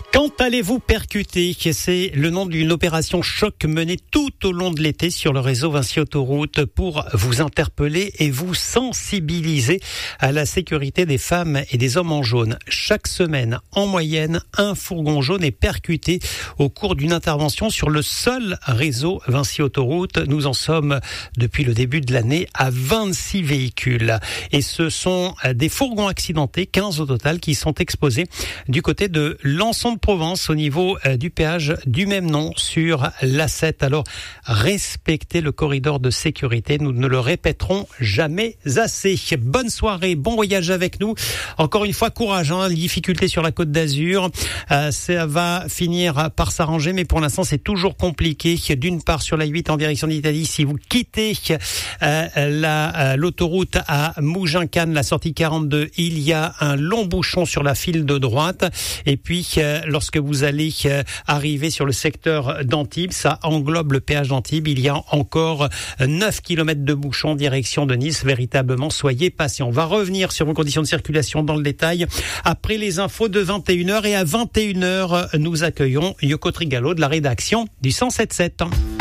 Quand allez-vous percuter? C'est le nom d'une opération choc menée tout au long de l'été sur le réseau Vinci Autoroute pour vous interpeller et vous sensibiliser à la sécurité des femmes et des hommes en jaune. Chaque semaine, en moyenne, un fourgon jaune est percuté au cours d'une intervention sur le seul réseau Vinci Autoroute. Nous en sommes, depuis le début de l'année, à 26 véhicules. Et ce sont des fourgons accidentés, 15 au total, qui sont exposés du côté de l'Anson de Provence au niveau du péage du même nom sur l'A7. Alors, respectez le corridor de sécurité. Nous ne le répéterons jamais assez. Bonne soirée, bon voyage avec nous. Encore une fois, courage, difficulté sur la Côte d'Azur. Ça va finir par s'arranger, mais pour l'instant, c'est toujours compliqué. D'une part, sur la 8 en direction d'Italie, si vous quittez l'autoroute à Mougins-Cannes, la sortie 42, il y a un long bouchon sur la file de droite. Et puis, lorsque vous allez arriver sur le secteur d'Antibes, ça englobe le péage d'Antibes. Il y a encore 9 km de bouchons direction de Nice. Véritablement, soyez patients. On va revenir sur vos conditions de circulation dans le détail après les infos de 21h. Et à 21h, nous accueillons Yoko Trigalo de la rédaction du 107.7.